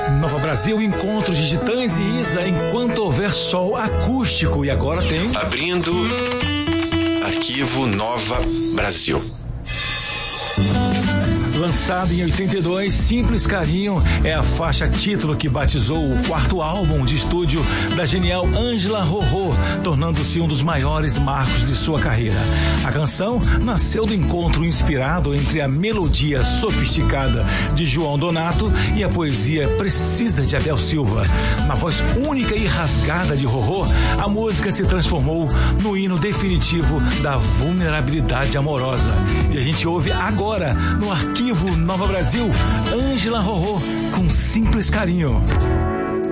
Nova Brasil, encontros de Titãs e Isa, enquanto houver sol acústico. E agora tem... Abrindo Arquivo Nova Brasil. Lançado em 82, Simples Carinho é a faixa título que batizou o quarto álbum de estúdio da genial Ângela Rorô, tornando-se um dos maiores marcos de sua carreira. A canção nasceu do encontro inspirado entre a melodia sofisticada de João Donato e a poesia precisa de Abel Silva. Na voz única e rasgada de Rorô, a música se transformou no hino definitivo da vulnerabilidade amorosa. E a gente ouve agora, no Arquivo Nova Brasil, Ângela Rorô com Simples Carinho.